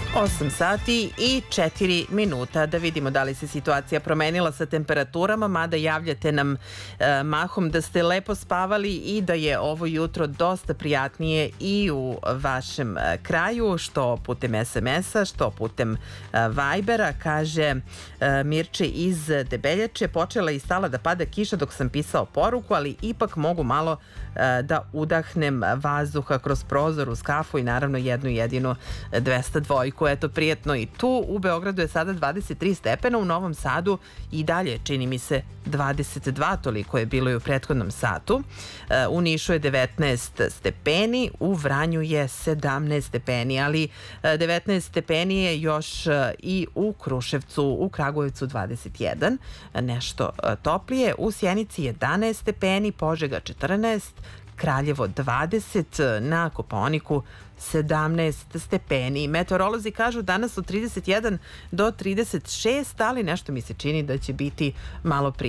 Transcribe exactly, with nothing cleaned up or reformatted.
osam sati i četiri minuta. Da vidimo da li se situacija promenila sa temperaturama, mada javljate nam e, mahom da ste lepo spavali i da je ovo jutro dosta prijatnije i u vašem e, kraju, što putem es em es-a, što putem e, Vibera. Kaže e, Mirče iz Debeljače, počela je i stala da pada kiša dok sam pisao poruku, ali ipak mogu malo e, da udahnem vazduha kroz prozor uz kafu i naravno jednu jedinu dvesta dva. Eto, prijetno i tu. U Beogradu je sada dvadeset tri stepena, u Novom Sadu i dalje, čini mi se, dvadeset dva, toliko je bilo i u prethodnom satu. U Nišu je devetnaest stepeni, u Vranju je sedamnaest stepeni, ali devetnaest stepeni je još i u Kruševcu, u Kragujevcu dvadeset jedan, nešto toplije, u Sjenici jedanaest stepeni, Požega četrnaest, Kraljevo dvadeset, na Kopaoniku sedamnaest stepeni. Meteorolozi kažu danas od trideset jedan do trideset šest, ali nešto mi se čini da će biti malo prije.